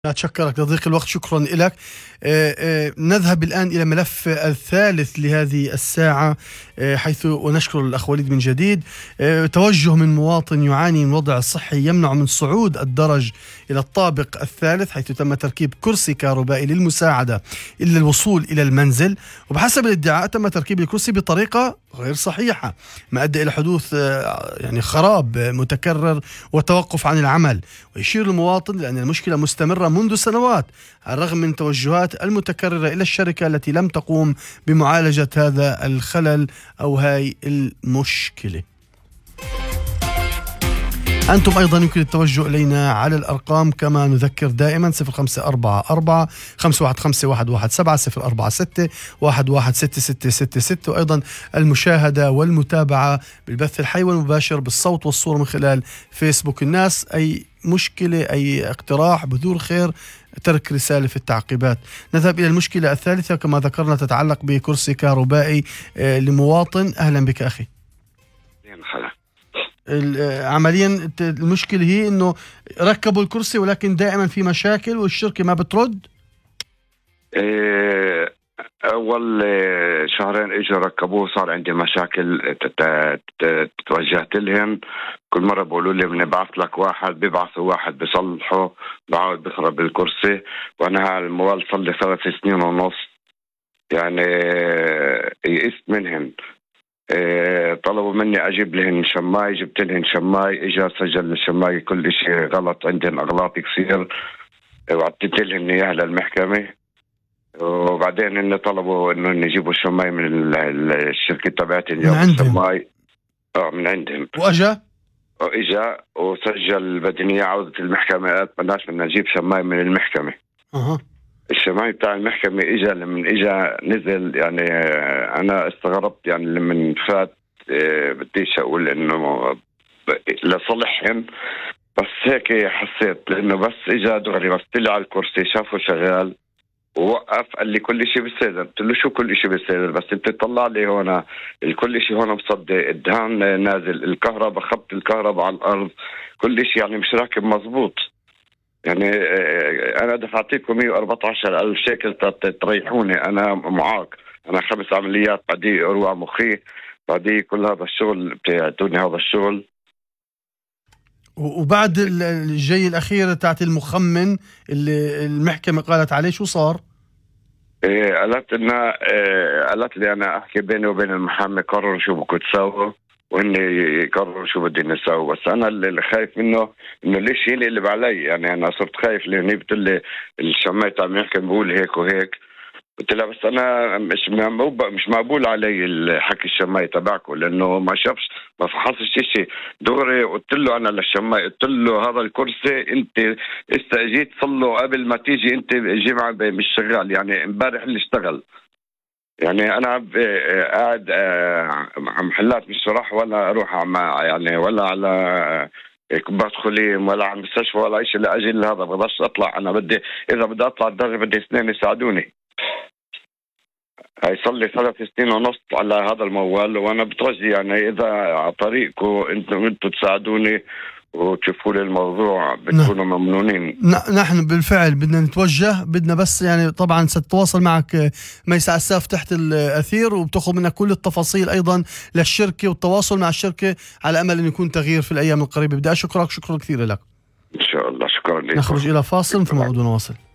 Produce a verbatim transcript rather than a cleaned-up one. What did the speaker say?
أتشكرك لضيق الوقت، شكرا لك. آه آه نذهب الآن إلى ملف الثالث لهذه الساعة، آه حيث ونشكر الأخ وليد من جديد. آه توجه من مواطن يعاني من وضع صحي يمنع من صعود الدرج إلى الطابق الثالث، حيث تم تركيب كرسي كهربائي للمساعدة إلى الوصول إلى المنزل، وبحسب الادعاء تم تركيب الكرسي بطريقة غير صحيحة، ما أدى إلى حدوث آه يعني خراب متكرر وتوقف عن العمل. ويشير المواطن لأن المشكلة مستمرة منذ سنوات على الرغم من توجهات المتكررة إلى الشركة التي لم تقوم بمعالجة هذا الخلل أو هاي المشكلة. أنتم أيضا يمكن التوجه إلينا على الأرقام كما نذكر دائما: صفر خمسة أربعة أربعة خمسة واحد خمسة واحد واحد سبعة صفر أربعة ستة واحد واحد ستة ستة ستة ستة، وأيضا المشاهدة والمتابعة بالبث الحي والمباشر بالصوت والصورة من خلال فيسبوك. الناس أي مشكلة أي اقتراح بذور خير ترك رسالة في التعقيبات. نذهب إلى المشكلة الثالثة كما ذكرنا، تتعلق بكرسي كهربائي لمواطن. أهلا بك أخي. عمليا المشكلة هي انه ركبوا الكرسي ولكن دائما في مشاكل والشركة ما بترد. اول شهرين اجوا ركبوه، صار عندي مشاكل، توجهت لهم كل مرة بقولوا لي بنبعث لك واحد، بيبعثوا واحد بيصلحه، بعود بخرب الكرسي. وانا الموبايل صار لي ثلاث سنين ونص، يعني يئست منهم. طلبوا مني أجيب لهن شماي، جبت لهن شماي، إجا سجل الشماي كل شيء غلط، عندهن أغلاط كثير، وعطيت لهن إياها للمحكمة. وبعدين إن طلبوا إنه يجيبوا الشماي من الشركة تبعتي من عندهم الشماي. آه من عندهم. وأجا وإجا وسجل بدنية عودة المحكمة، بدناش بدنا نجيب شماي من المحكمة. أها. الشماعي بتاع المحكمة إجا لمن إجا نزل، يعني أنا استغربت، يعني لمن فات بديش أقول إنه لصلحهم، بس هيك حسيت لأنه بس إجا دغري بس طلع على الكرسي شافه شغال ووقف، قال لي كل شيء بالسيدر. قلت له شو كل شيء بالسيدر؟ بس انت تطلع لي هون الكل شيء هون مصدق، الدهان نازل، الكهرباء خبط الكهرباء على الأرض، كل شيء يعني مش راكب مزبوط. يعني أنا دفعتكم مية وأربعة عشر ألف شيكل تريحوني، أنا معاق، أنا خمس عمليات، بعدي أروع مخي، بعدي كل هذا الشغل بتعطوني هذا الشغل. وبعد الجي الأخيرة تاعت المخمن اللي المحكمة قالت عليه شو صار؟ إيه قالت لنا، إيه قالت لي أنا أحكي بيني وبين المحامي، قرروا شو بدكم تسووا وإني يقرروا شو بدي نسوي. بس أنا اللي خايف منه إنه ليش يلي اللي بعلي، يعني أنا صرت خايف لأني بتقول لي الشماية عم يحكي بقول هيك وهيك. قلت لها بس أنا مش مش مقبول علي الحكي الشماية تبعكم، لأنه ما شافش ما فحصش شيء دغري. قلت له أنا للشماية، قلت له هذا الكرسي أنت استأجيت صله قبل ما تيجي أنت الجمعة مش شغال، يعني امبارح اللي اشتغل. يعني أنا قاعد عم حلات مش راح ولا أروح يعني ولا على بدخلي ولا على المستشفى ولا شيء لأجل هذا. بقدرش أطلع، أنا بدي إذا بدي أطلع الدرجة بدي اثنين يساعدوني. هاي صار لي ثلاث سنين ونص على هذا الموال، وأنا بترجي يعني إذا على طريقكم أنتم أنتم تساعدوني وتشوفوا لي الموضوع بتكونوا ممنونين. نحن بالفعل بدنا نتوجه، بدنا بس يعني طبعا ستتواصل معك ميس عساف تحت الأثير وبتأخذ منك كل التفاصيل أيضا للشركة والتواصل مع الشركة على أمل أن يكون تغيير في الأيام القريبة. بدي أشكرك شكرا كثير لك. إن شاء الله. شكرا لك. نخرج إلى فاصل ثم نعود ونواصل.